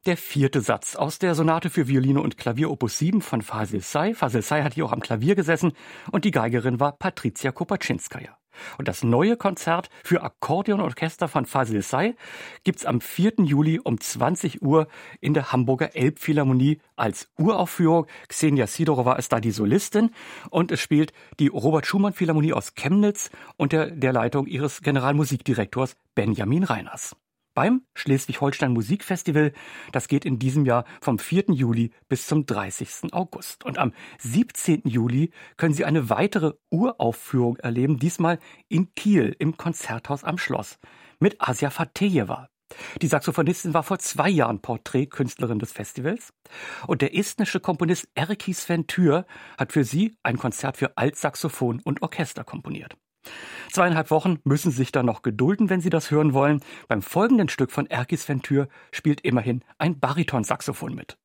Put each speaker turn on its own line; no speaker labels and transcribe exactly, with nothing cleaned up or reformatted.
der vierte Satz aus der Sonate für Violine und Klavier Opus sieben von Fasil Say. Fasil Say hat hier auch am Klavier gesessen und die Geigerin war Patricia Kopaczynskaja. Und das neue Konzert für Akkordeon und Orchester von Fasil Say gibt's am vierten Juli um zwanzig Uhr in der Hamburger Elbphilharmonie als Uraufführung. Ksenia Sidorova ist da die Solistin und es spielt die Robert-Schumann-Philharmonie aus Chemnitz unter der Leitung ihres Generalmusikdirektors Benjamin Reiners. Beim Schleswig-Holstein Musikfestival, das geht in diesem Jahr vom vierten Juli bis zum dreißigsten August. Und am siebzehnten Juli können Sie eine weitere Uraufführung erleben, diesmal in Kiel im Konzerthaus am Schloss mit Asia Fatejewa. Die Saxophonistin war vor zwei Jahren Porträtkünstlerin des Festivals und der estnische Komponist Erkki Sven Tür hat für sie ein Konzert für Altsaxophon und Orchester komponiert. Zweieinhalb Wochen müssen Sie sich dann noch gedulden, wenn Sie das hören wollen. Beim folgenden Stück von Erkki Sven Tür spielt immerhin ein Baritonsaxophon mit.